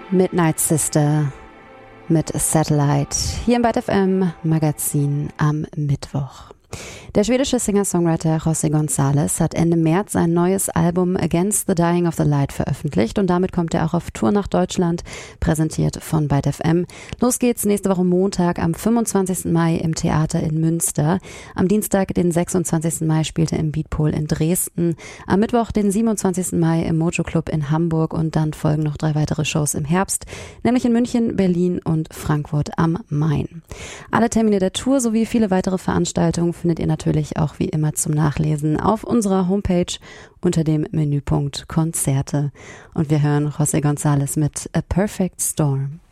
Midnight Sister mit Satellite hier im Byte FM Magazin am Mittwoch. Der schwedische Singer-Songwriter José González hat Ende März sein neues Album Against the Dying of the Light veröffentlicht und damit kommt er auch auf Tour nach Deutschland, präsentiert von Byte FM. Los geht's nächste Woche Montag am 25. Mai im Theater in Münster. Am Dienstag, den 26. Mai, spielt er im Beatpol in Dresden. Am Mittwoch, den 27. Mai im Mojo Club in Hamburg und dann folgen noch 3 weitere Shows im Herbst, nämlich in München, Berlin und Frankfurt am Main. Alle Termine der Tour sowie viele weitere Veranstaltungen findet ihr natürlich auch wie immer zum Nachlesen auf unserer Homepage unter dem Menüpunkt Konzerte. Und wir hören José González mit A Perfect Storm.